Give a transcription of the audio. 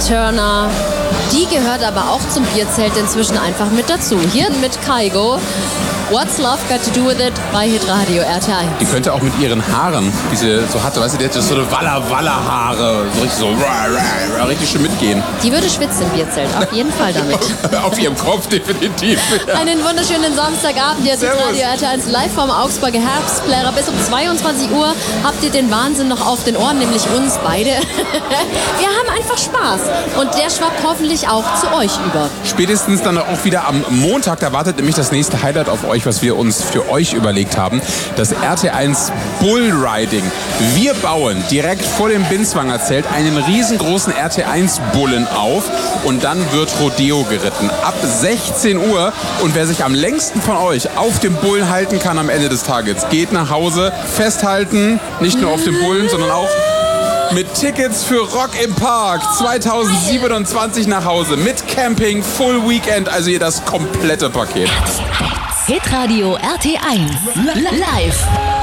Turner. Die gehört aber auch zum Bierzelt inzwischen einfach mit dazu. Hier mit Kygo. What's Love Got to Do With It bei Hitradio RT1. Die könnte auch mit ihren Haaren, die sie so hatte, weißt du, die hätte so eine Walla-Walla-Haare, so richtig so richtig schön mitgehen. Die würde schwitzen im Bierzelt, auf jeden Fall damit. Auf ihrem Kopf definitiv. Einen wunderschönen Samstagabend, hier ist Hitradio RT1 live vom Augsburger Herbstplärrer. Bis um 22 Uhr habt ihr den Wahnsinn noch auf den Ohren, nämlich uns beide. Wir haben einfach Spaß und der schwappt hoffentlich auch zu euch über. Spätestens dann auch wieder am Montag, da wartet nämlich das nächste Highlight auf euch, was wir uns für euch überlegt haben. Das RT1 Bullriding. Wir bauen direkt vor dem Binswanger Zelt einen riesengroßen RT1 Bullen auf und dann wird Rodeo geritten. Ab 16 Uhr und wer sich am längsten von euch auf dem Bullen halten kann am Ende des Tages, geht nach Hause, festhalten, nicht nur auf dem Bullen, sondern auch mit Tickets für Rock im Park 2027 nach Hause. Mit Camping, Full Weekend, also hier das komplette Paket. Hitradio RT1 live.